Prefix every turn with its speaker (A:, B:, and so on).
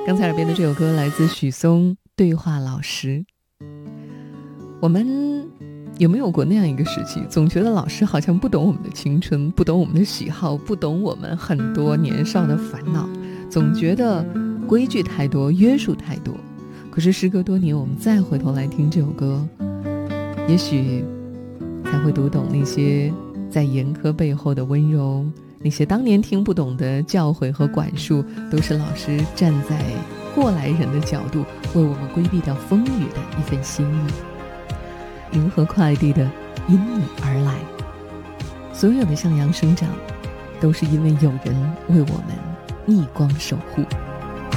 A: 刚才耳边的这首歌来自许嵩，对话老师。我们有没有过那样一个时期，总觉得老师好像不懂我们的青春，不懂我们的喜好，不懂我们很多年少的烦恼，总觉得规矩太多，约束太多。可是时隔多年，我们再回头来听这首歌，也许才会读懂那些在严苛背后的温柔，那些当年听不懂的教诲和管束，都是老师站在过来人的角度为我们规避掉风雨的一份心意。银河快递的因你而来，所有的向阳生长，都是因为有人为我们逆光守护。